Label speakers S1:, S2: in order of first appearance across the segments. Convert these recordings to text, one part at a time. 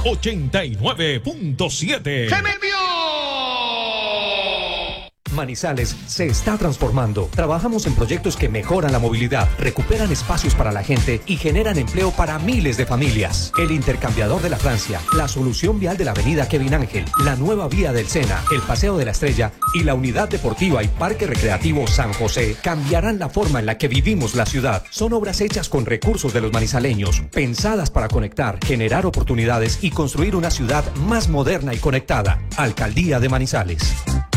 S1: 89.7.
S2: ¡Se me envió!
S3: Manizales se está transformando. Trabajamos en proyectos que mejoran la movilidad, recuperan espacios para la gente y generan empleo para miles de familias. El intercambiador de la Francia, la solución vial de la avenida Kevin Ángel, la nueva vía del Sena, el Paseo de la Estrella y la unidad deportiva y parque recreativo San José cambiarán la forma en la que vivimos la ciudad. Son obras hechas con recursos de los manizaleños, pensadas para conectar, generar oportunidades y construir una ciudad más moderna y conectada. Alcaldía de Manizales.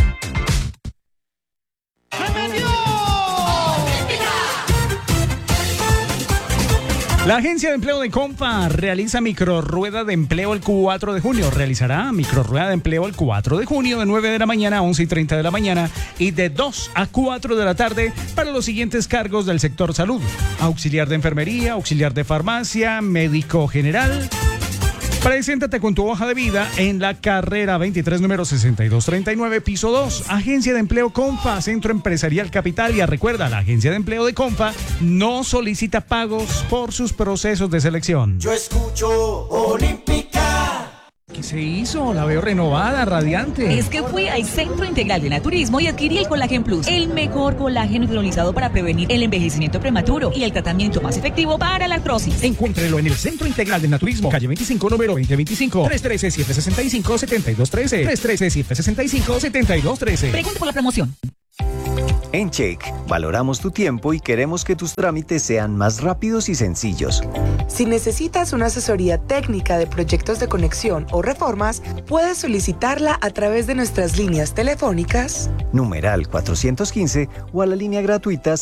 S4: La Agencia de Empleo de Compa realiza microrueda de empleo el 4 de junio. Realizará microrueda de empleo el 4 de junio de 9 de la mañana a 11:30 de la mañana y de 2 a 4 de la tarde para los siguientes cargos del sector salud: auxiliar de enfermería, auxiliar de farmacia, médico general. Preséntate con tu hoja de vida en la carrera 23, número 6239, piso 2. Agencia de Empleo Compa, Centro Empresarial Capitalia. Recuerda, la Agencia de Empleo de Compa no solicita pagos por sus procesos de selección.
S5: Yo escucho Olímpica.
S4: ¿Qué se hizo? La veo renovada, radiante.
S6: Es que fui al Centro Integral de Naturismo y adquirí el Collagen Plus, el mejor colágeno hidrolizado para prevenir el envejecimiento prematuro y el tratamiento más efectivo para la artrosis.
S4: Encuéntrelo en el Centro Integral de Naturismo, calle 25, número 2025, 313-765-7213, 313-765-7213.
S6: Pregunta por la promoción.
S7: En Check, valoramos tu tiempo y queremos que tus trámites sean más rápidos y sencillos.
S8: Si necesitas una asesoría técnica de proyectos de conexión o reformas, puedes solicitarla a través de nuestras líneas telefónicas
S7: numeral 415 o a la línea gratuita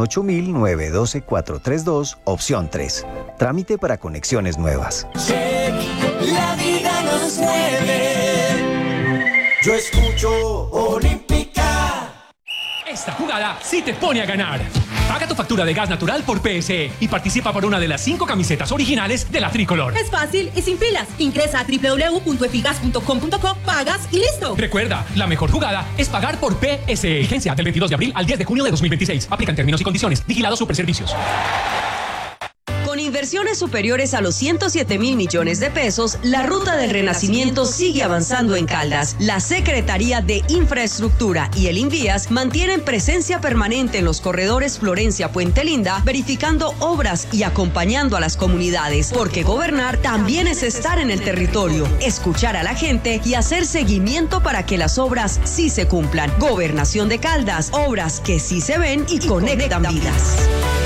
S7: 018-912-432, opción 3. Trámite para conexiones nuevas.
S5: Check, la vida nos mueve. Yo escucho Olímpica.
S9: Esta jugada sí te pone a ganar. Paga tu factura de gas natural por PSE y participa por una de las 5 camisetas originales de la Tricolor.
S10: Es fácil y sin filas. Ingresa a www.efigas.com.co, pagas y listo.
S9: Recuerda, la mejor jugada es pagar por PSE. Vigencia del 22 de abril al 10 de junio de 2026. Aplican términos y condiciones. Vigilado Superservicios.
S11: Con inversiones superiores a los 107,000 millones de pesos, la ruta del renacimiento sigue avanzando en Caldas. La Secretaría de Infraestructura y el Invías mantienen presencia permanente en los corredores Florencia-Puente Linda, verificando obras y acompañando a las comunidades, porque gobernar también es estar en el territorio, escuchar a la gente y hacer seguimiento para que las obras sí se cumplan. Gobernación de Caldas, obras que sí se ven y conectan vidas.